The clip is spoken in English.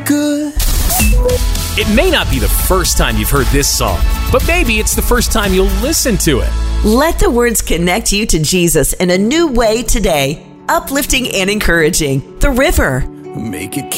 good. It may not be the first time you've heard this song, but maybe it's the first time you'll listen to it. Let the words connect you to Jesus in a new way today. Uplifting and encouraging. The River. Make it